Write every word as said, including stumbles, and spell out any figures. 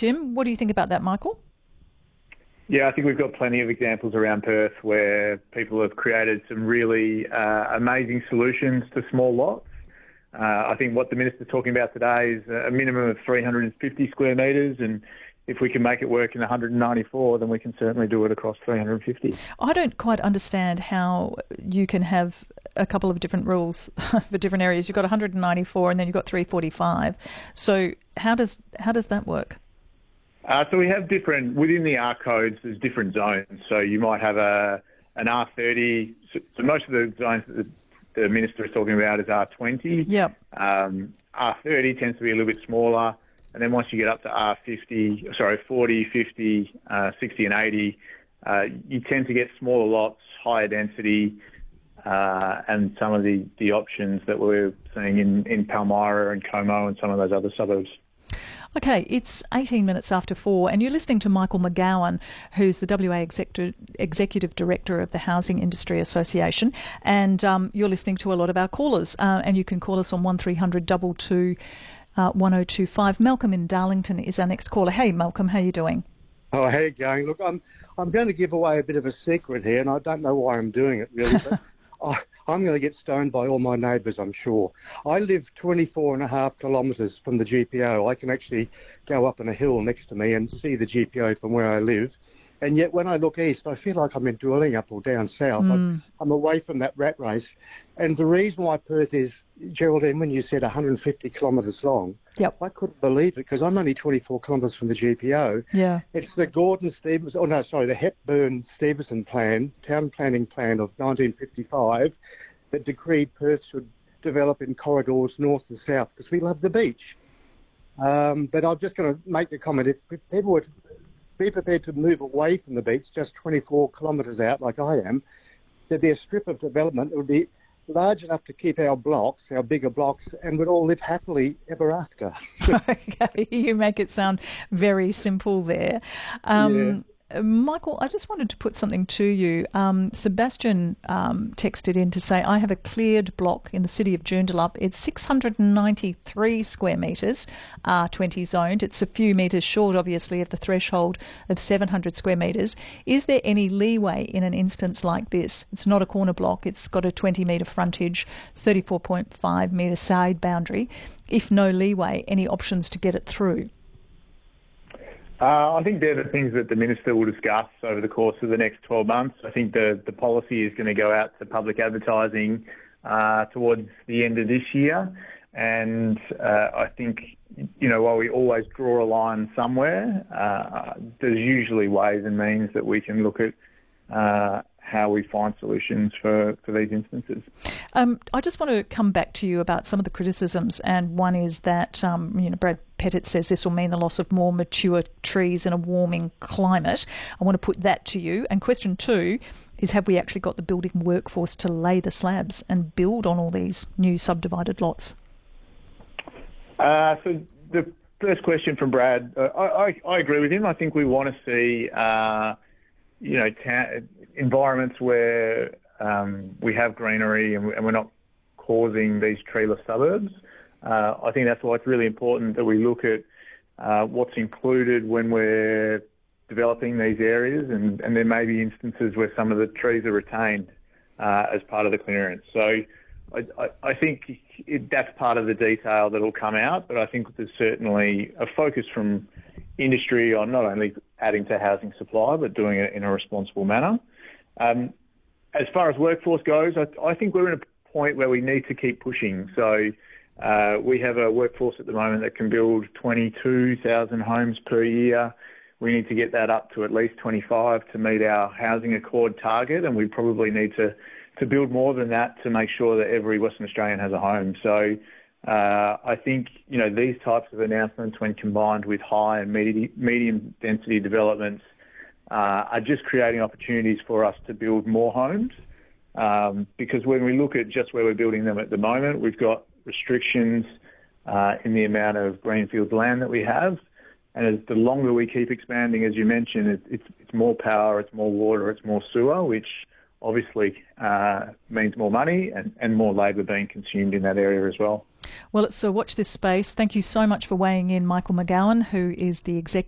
Tim. What do you think about that, Michael? Yeah, I think we've got plenty of examples around Perth where people have created some really uh, amazing solutions to small lots. Uh, I think what the Minister's talking about today is a minimum of three hundred fifty square metres, and if we can make it work in one hundred ninety-four, then we can certainly do it across three hundred fifty. I don't quite understand how you can have a couple of different rules for different areas. You've got one hundred ninety-four and then you've got three forty-five. So how does how does that work? Uh, so we have different, within the R codes, there's different zones. So you might have a an R thirty. So, so most of the zones that the, the Minister is talking about is R twenty. Yep. Um, R thirty tends to be a little bit smaller. And then once you get up to R fifty, sorry, forty, fifty, uh, sixty and eighty, uh, you tend to get smaller lots, higher density, uh, and some of the, the options that we're seeing in, in Palmyra and Como and some of those other suburbs. Okay, it's eighteen minutes after four and you're listening to Michael McGowan, who's the W A Executive, Executive Director of the Housing Industry Association, and um, you're listening to a lot of our callers, uh, and you can call us on one three hundred two two uh, one oh two five. Malcolm in Darlington is our next caller. Hey, Malcolm, how are you doing? Oh, how you going? Look, I'm I'm going to give away a bit of a secret here, and I don't know why I'm doing it, really, but I, I'm going to get stoned by all my neighbours, I'm sure. I live twenty-four and a half kilometres from the G P O. I can actually go up on a hill next to me and see the G P O from where I live. And yet when I look east, I feel like I'm in dwelling up or down south. Mm. I'm, I'm away from that rat race. And the reason why Perth is, Geraldine, when you said one hundred fifty kilometres long, yep. I couldn't believe it because I'm only twenty-four kilometres from the G P O. Yeah. It's the Gordon Stevenson, oh no, sorry, the Hepburn Stevenson plan, town planning plan of nineteen fifty-five that decreed Perth should develop in corridors north and south because we love the beach. Um, but I'm just going to make the comment, if people would be prepared to move away from the beach, just twenty-four kilometres out like I am, there'd be a strip of development that would be large enough to keep our blocks, our bigger blocks, and we'd all live happily ever after. Okay, you make it sound very simple there. Um, yeah. Michael, I just wanted to put something to you. Um, Sebastian um, texted in to say, I have a cleared block in the city of Joondalup. It's six hundred ninety-three square metres, R twenty zoned. It's a few metres short, obviously, of the threshold of seven hundred square metres. Is there any leeway in an instance like this? It's not a corner block. It's got a twenty metre frontage, thirty-four point five metre side boundary. If no leeway, any options to get it through? Uh, I think they're the things that the Minister will discuss over the course of the next twelve months. I think the, the policy is going to go out to public advertising uh, towards the end of this year. And uh, I think, you know, while we always draw a line somewhere, uh, there's usually ways and means that we can look at uh, how we find solutions for, for these instances. Um, I just want to come back to you about some of the criticisms, and one is that um, you know, Brad Pettit says this will mean the loss of more mature trees in a warming climate. I want to put that to you. And question two is, have we actually got the building workforce to lay the slabs and build on all these new subdivided lots? Uh, so the first question from Brad, uh, I, I, I agree with him. I think we want to see, uh, you know, ta- environments where um, we have greenery and, and we're not causing these treeless suburbs. Uh, I think that's why it's really important that we look at uh, what's included when we're developing these areas, and, and there may be instances where some of the trees are retained uh, as part of the clearance. So I, I, I think it, that's part of the detail that will come out, but I think there's certainly a focus from industry on not only adding to housing supply, but doing it in a responsible manner. Um, as far as workforce goes, I, I think we're in a point where we need to keep pushing. So uh, we have a workforce at the moment that can build twenty-two thousand homes per year. We need to get that up to at least twenty-five to meet our Housing Accord target, and we probably need to, to build more than that to make sure that every Western Australian has a home. So uh, I think, you know, these types of announcements, when combined with high and medi- medium density developments, uh, are just creating opportunities for us to build more homes. Um, because when we look at just where we're building them at the moment, we've got restrictions uh, in the amount of greenfield land that we have. And as the longer we keep expanding, as you mentioned, it, it's, it's more power, it's more water, it's more sewer, which obviously uh, means more money and, and more labour being consumed in that area as well. Well, so watch this space. Thank you so much for weighing in, Michael McGowan, who is the executive